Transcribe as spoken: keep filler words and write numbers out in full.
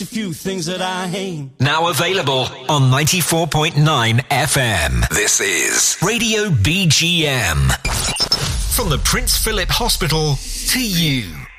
A few things that I hate. Now available on ninety-four point nine F M. This is Radio B G M. From the Prince Philip Hospital to you.